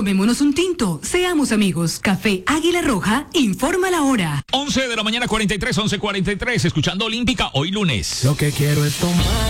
Tomémonos un tinto, seamos amigos. Café Águila Roja, informa la hora. 11 de la mañana, 43, 11:43, escuchando Olímpica, hoy lunes. Lo que quiero es tomar